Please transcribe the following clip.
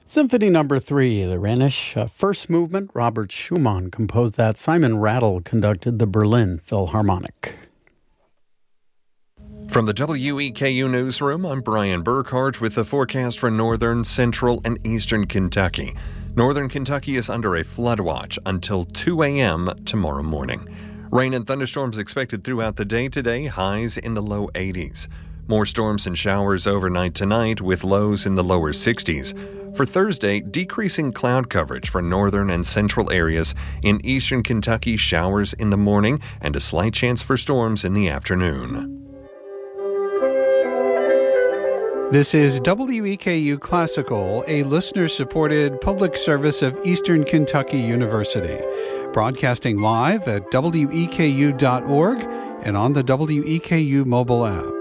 Symphony Number 3, the Rhenish First Movement. Robert Schumann composed that. Simon Rattle conducted the Berlin Philharmonic. From the WEKU Newsroom, I'm Brian Burkhardt with the forecast for northern, central, and eastern Kentucky. Northern Kentucky is under a flood watch until 2 a.m. tomorrow morning. Rain and thunderstorms expected throughout the day today, highs in the low 80s. More storms and showers overnight tonight with lows in the lower 60s. For Thursday, decreasing cloud coverage for northern and central areas. In eastern Kentucky, showers in the morning and a slight chance for storms in the afternoon. This is WEKU Classical, a listener-supported public service of Eastern Kentucky University, broadcasting live at weku.org and on the WEKU mobile app.